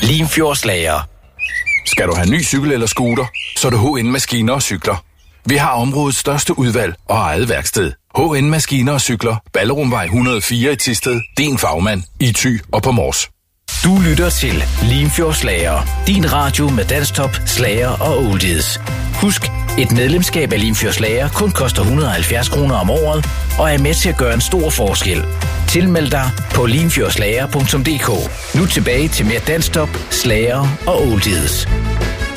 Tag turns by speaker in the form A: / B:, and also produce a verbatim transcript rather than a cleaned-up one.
A: Limfjordslager.
B: Skal du have ny cykel eller scooter, så er det H N Maskiner og Cykler. Vi har områdets største udvalg og eget værksted. H N Maskiner og Cykler, Ballerumvej et hundrede og fire i Thisted, din fagmand, i Thy og på Mors.
A: Du lytter til Limfjordslager, din radio med danstop, slager og oldies. Husk, et medlemskab af Limfjordslager kun koster et hundrede og halvfjerds kroner om året, og er med til at gøre en stor forskel. Tilmeld dig på limfjordslager punktum d k. Nu tilbage til mere danstop, slager og oldies.